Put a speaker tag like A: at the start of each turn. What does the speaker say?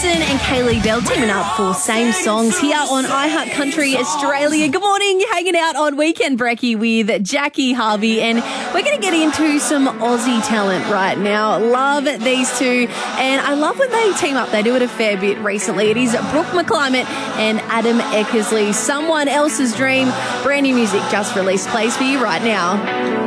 A: Harrison and Kaylee Bell teaming up for Same Songs here on iHeart Country Australia. Good morning. You're hanging out on Weekend Brekkie with Jackie Harvey, and we're going to get into some Aussie talent right now. Love these two, and I love when they team up. They do it a fair bit recently. It is Brooke McClymont and Adam Eckersley. Someone Else's Dream. Brand new music just released. Plays for you right now.